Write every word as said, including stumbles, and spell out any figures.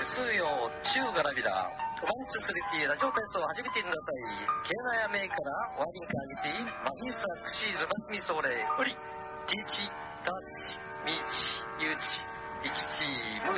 通用中がラビダワンツースリーティーラジオテストを始めてください。ケーナヤメイからワリンカーギティマギサクシールバスミソーレウリティチダチミチユチイキチム